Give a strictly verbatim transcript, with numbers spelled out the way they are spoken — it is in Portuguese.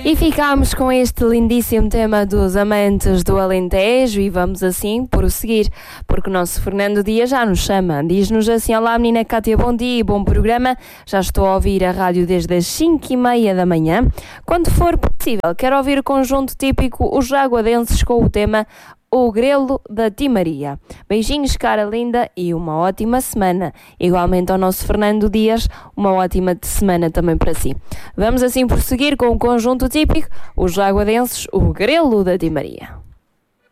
E ficámos com este lindíssimo tema dos amantes do Alentejo e vamos assim prosseguir, porque o nosso Fernando Dias já nos chama. Diz-nos assim: olá menina Cátia, bom dia e bom programa. Já estou a ouvir a rádio desde as cinco e meia da manhã. Quando for possível, quero ouvir o conjunto típico Os Jaguadenses com o tema O Grelo da Timaria. Beijinhos, cara linda, e uma ótima semana. Igualmente ao nosso Fernando Dias, uma ótima semana também para si. Vamos assim prosseguir com o conjunto típico, os jaguadenses, O Grelo da Timaria.